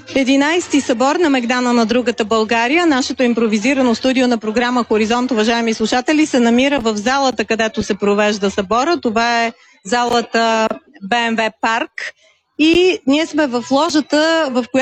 11-ти събор на Мегдана на другата България, нашето импровизирано студио на програма Хоризонт, уважаеми слушатели, се намира в залата, където се провежда събора. Това е залата БМВ Парк. И ние сме в ложата, в която